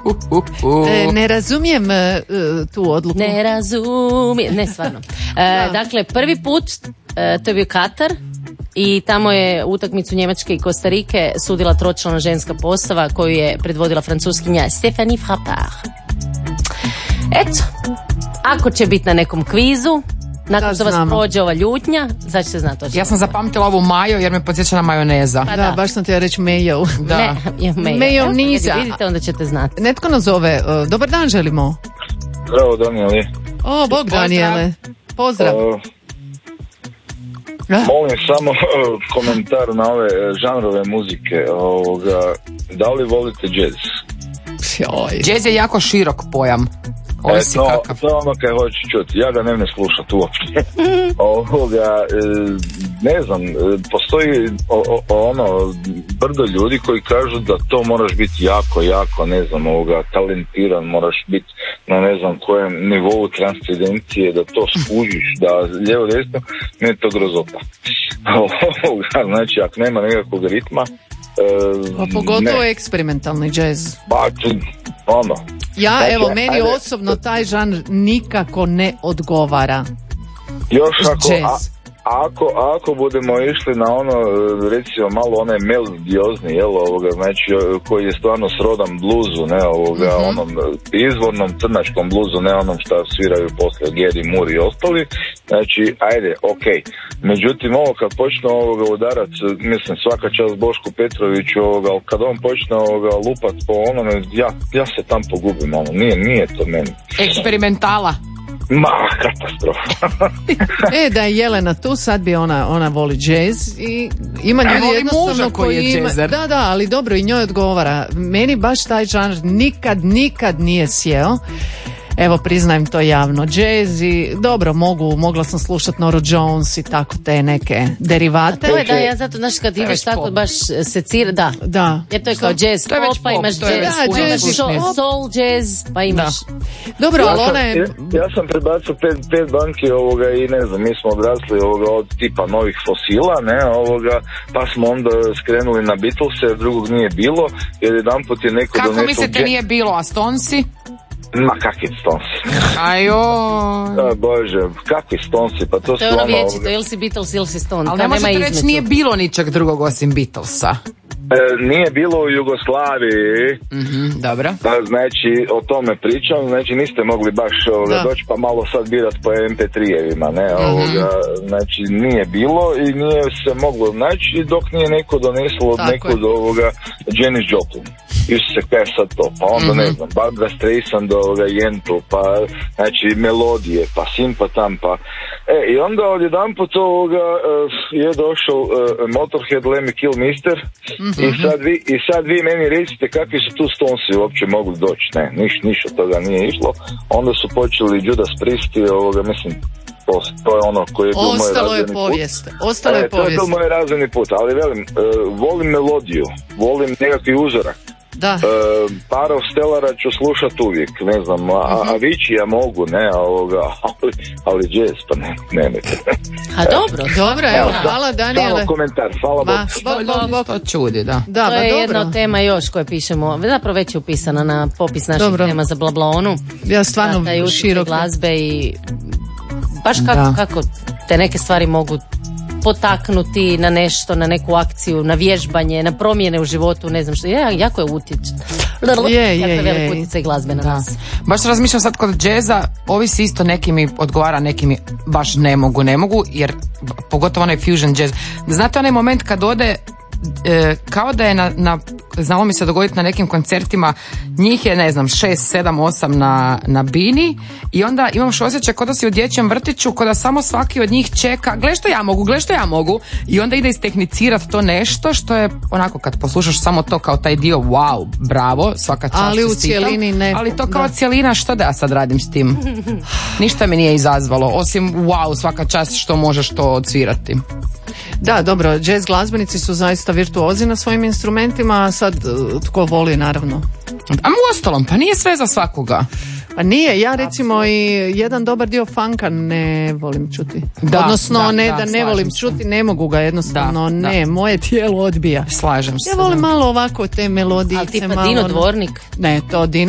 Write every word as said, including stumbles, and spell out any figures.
uh, uh, uh. E, ne razumijem uh, tu odluku. Ne razumijem, ne stvarno. E, dakle, prvi put, e, to je bio Katar i tamo je utakmicu Njemačke i Kostarike sudila tročlana ženska postava koju je predvodila francuskinja Stéphanie Frappart. Eto, ako će biti na nekom kvizu, nakon da, što vas znamo. prođe ova ljutnja, znači se zna točno. Ja sam zapamtila ovu majo jer me podsjeća na majoneza. Pa Da, da. baš sam ti ja reći mayo. Da. Ne, je mayo. Mayonnaise. Evo, kad vidite, onda ćete znati. Netko nas zove. Uh, dobar dan želimo. Zdravo, Danijeli. O, bog Pozdrav. Danijele. Pozdrav. Uh, Ah, molim samo uh, komentar na ove uh, žanrove muzike. Ovoga, da li volite jazz? joj. Jazz je jako širok pojam. Ovisi no, kakav. to je ono kaj hoću čuti. Ja ga ne ne slušat uopće. Ovoga, e, ne znam, e, postoji o, o, ono brdo ljudi koji kažu da to moraš biti jako, jako, ne znam, ovoga, talentiran, moraš biti na ne znam kojem nivou transcendencije, da to skužiš, da lijevo desno, ne je to grozota. Ovoga, znači, ako nema nekakvog ritma, e, Pa pogotovo ne. eksperimentalni jazz. Pa, ono. Ja, Znači, evo, meni ajde. osobno taj žanr nikako ne odgovara. Još ako, a, Jazz. ako, ako budemo išli na ono, recimo malo onaj melodiozni, jel, ovoga, znači, koji je stvarno srodan bluzu, ne, ovoga, Mhm. onom izvornom crnačkom bluzu, ne onom šta sviraju poslije Geri, Moore i ostali, znači, ajde, okej. Okay. Međutim, ovo kad počne ovoga udarac, mislim, svaka čast Bošku Petroviću, ovoga, ali kad on počne ovoga lupat po onome, ja, ja se tam pogubim, ono, nije, nije to meni. Eksperimentala. Ma, katastrofa. E, da je Jelena tu, sad bi ona, ona voli jazz i ima A ljudi voli jednostavno muža koji je ima, jazzer. da, da, ali dobro i njoj odgovara. Meni baš taj žanr nikad, nikad nije sjeo. Evo, priznajem to javno. Jazz i dobro, mogu, mogla sam slušati Noru Jones i tako te neke derivate. To je da, ja zato, znaš, kad imaš tako baš secira, da. Da. Jer to je kao jazz To je već pop, pa pop, imaš to je jazz, već pa imaš puno soul, business. soul jazz, pa imaš... Dobro, Ja ali sam, ona je... ja, ja sam prebacio pet, pet banki ovoga i ne znam, mi smo odrasli ovoga od tipa novih fosila, ne, ovoga, pa smo onda skrenuli na Beatlese, jer drugog nije bilo, jer jedan put je neko Kako donesao... mislite ge- nije bilo, a Stonesi? Ma, kakvi Stonesi? Ajo. A, Bože, kakvi Stonesi, pa to, To su je ono ono... vječito, ovoga, ili si Beatles ili si Stone, Ali kao ne nema možete reći između. nije bilo ničeg drugog osim Beatlesa. e, nije bilo u Jugoslaviji, Mhm, dobro. da, znači, o tome pričam, znači niste mogli baš ovoga, Da. doći pa malo sad birat po em pe tri-evima, ne, ovoga, znači nije bilo i nije se moglo naći dok nije neko doneslo od Tako nekud je. ovoga Janis Joplin. Išli se kaj sad to, pa onda ne znam, Barbra Streisand, ovoga, Yentl, pa znači melodije, pa sim, pa tam, pa e, i onda odjedanput ovoga uh, je došao uh, Motorhead, Let Me Kill Mister i sad vi, i sad vi meni recite kakvi su tu Stonesi uopće mogli doći, ne, niš, niš od toga nije išlo, onda su počeli Judas Priest i ovoga, mislim, to, to je ono koji je bio moj Ostalo je razvojni put. povijest. Ostalo je E, to je povijest. bio moj razvojni put, ali velim, uh, volim melodiju, volim nekakvi uzorak. Da. Uh, Parov Stellara ću slušat uvijek, ne znam, a, a Avicii ja mogu, ne, a ovoga, ali, ali jazz, pa ne, ne, ne. A dobro, Dobro, evo, hvala Daniele. Samo komentar, hvala Ma, Bogu. bok, bok, bok. To čudi, da. Da, to ba je dobro. jedna od tema još koje pišemo, zapravo već je upisana na popis naših Dobro. tema za Blablaonu. Ja stvarno Da, taj utjecaj širok. glazbe i baš kako, Da. kako te neke stvari mogu potaknuti na nešto, na neku akciju, na vježbanje, na promjene u životu, ne znam što. Ja, jako je utjecaj. Je, Jako je, je velik je. utjecaj glazbe na nas. Baš razmišljam sad kod džeza, ovisi isto, neki mi odgovara, neki mi baš ne mogu, ne mogu, jer pogotovo onaj fusion jazz. Znate onaj moment kad ode, e, kao da je na, na, znalo mi se dogoditi na nekim koncertima, njih je, ne znam, šest, sedam, osam na, na bini i onda imaš osjećaj kao da si u dječjem vrtiću, kao da samo svaki od njih čeka, gle što ja mogu, gle što ja mogu, i onda ide istehnicirati to nešto što je onako kad poslušaš samo to kao taj dio, wow, bravo, svaka čast, Ali u čestitam. cjelini ne. Ali to kao Da. cjelina, što da ja sad radim s tim? Ništa mi nije izazvalo, osim wow, svaka čast što možeš to odsvirati. Da, dobro, jazz glazbenici su zaista virtuozi na svojim instrumentima, a sad uh, tko voli, naravno. A uostalom, pa nije sve za svakoga. Pa nije, ja recimo i jedan dobar dio funka ne volim čuti. Da, Odnosno, da, ne da, da, ne slažem volim se. čuti, ne mogu ga jednostavno, Da, da. ne, moje tijelo odbija. Slažem se. Ja volim da. malo ovako te melodijice. Ali tipa malo, Dino Dvornik. Ne, to Dino